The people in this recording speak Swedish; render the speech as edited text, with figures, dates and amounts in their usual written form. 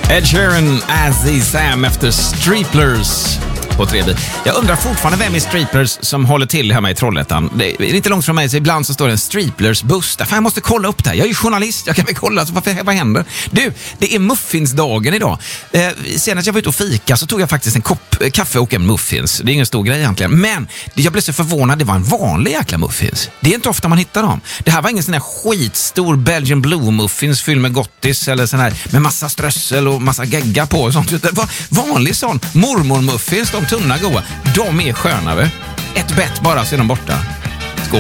Ed Sheeran, As They Sam efter Streeplers på 3B. Jag undrar fortfarande vem är Streeplers som håller till hemma i Trollhättan. Det är inte långt från mig, så ibland så står det en Streeplers-buss. Därför jag måste kolla upp det här. Jag är ju journalist, jag kan väl kolla. Så vad händer? Du, det är muffinsdagen idag. Senast jag var ute och fika så tog jag faktiskt en kopp kaffe och en muffins. Det är ingen stor grej egentligen. Men jag blev så förvånad, det var en vanlig jäkla muffins. Det är inte ofta man hittar dem. Det här var ingen sån här skitstor Belgian Blue muffins fylld med gottis eller sån här med massa strössel och massa gegga på och sånt. Det var vanlig sån mormor-muffins, de tunna goa. De är skönare. Ett bett bara så är de borta.